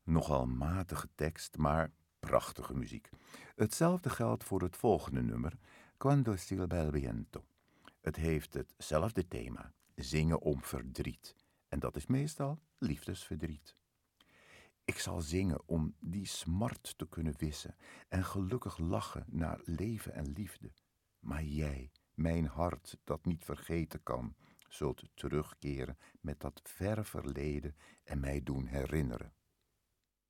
Nogal matige tekst, maar prachtige muziek. Hetzelfde geldt voor het volgende nummer, Quando silba il viento. Het heeft hetzelfde thema, zingen om verdriet. En dat is meestal liefdesverdriet. Ik zal zingen om die smart te kunnen wissen en gelukkig lachen naar leven en liefde. Maar jij, mijn hart dat niet vergeten kan, zult terugkeren met dat verre verleden en mij doen herinneren.